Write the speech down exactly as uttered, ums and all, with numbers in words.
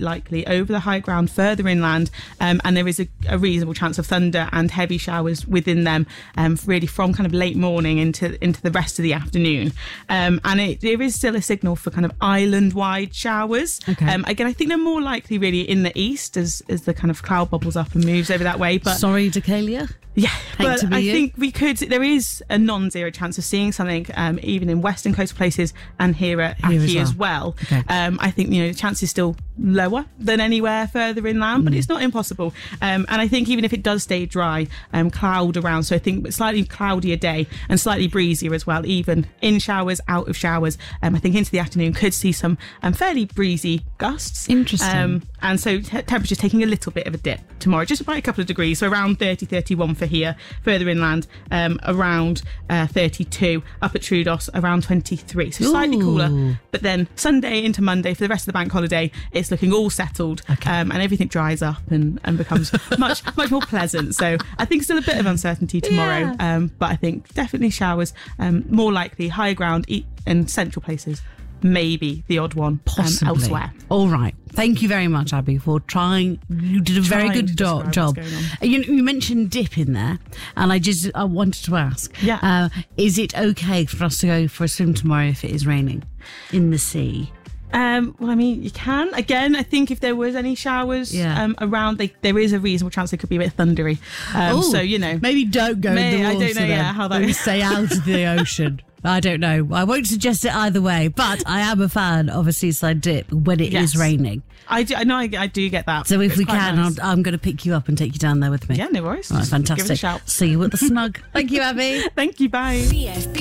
likely over the high ground further inland, um, and there is a, a reasonable chance of thunder and heavy showers within them, um, really from kind of late morning into into the rest of the afternoon. Um, and it, there is still a signal for kind of island-wide showers. Okay. Um, again, I think they're more likely really in the east as, as the kind of cloud bubbles up and moves over that way. But sorry, Deucalia. Yeah, Hate but to be I you. think we could. There is a non-zero chance of seeing something, um, even in western coastal places and here at Here Aki as as well. well. Okay. Um, I think, you know, the chance is still lower than anywhere further inland, but it's not impossible. Um, and I think even if it does stay dry, um, cloud around, so I think slightly cloudier day and slightly breezier as well, even in showers, out of showers. Um, I think into the afternoon could see some um, fairly breezy gusts. Interesting. Um, and so t- temperatures taking a little bit of a dip tomorrow, just by a couple of degrees, so around thirty, thirty-one for here, further inland, um, around uh, thirty-two, up at Troodos around twenty-three, so slightly Ooh. cooler. But then Sunday into Monday, for the rest of the bank holiday, it's looking all settled, Okay. um, and everything dries up and, and becomes much much more pleasant. So I think still a bit of uncertainty tomorrow, Yeah. um, but I think definitely showers, um, more likely higher ground e- and central places, maybe the odd one um, Possibly. elsewhere. All right. Thank you very much, Abby, for trying. You did a very Trying good to do- describe job. what's going on. You, you mentioned dip in there, and I just I wanted to ask. Yeah. Uh, is it okay for us to go for a swim tomorrow if it is raining in the sea? Um, well, I mean, you can. Again, I think if there was any showers Yeah. um, around, they, there is a reasonable chance they could be a bit thundery. Um, Ooh, so, you know. maybe don't go May- in the I water. don't know, then. yeah, how that- Maybe stay out of the ocean. I don't know. I won't suggest it either way, but I am a fan of a seaside dip when it is Yes. raining. I do, I know I, I do get that. So if It's we quite can, nice. I'll, I'm going to pick you up and take you down there with me. Yeah, no worries. All right, Just fantastic. Give it a shout. See you at the snug. Thank you, Abby. Thank you, bye. B F B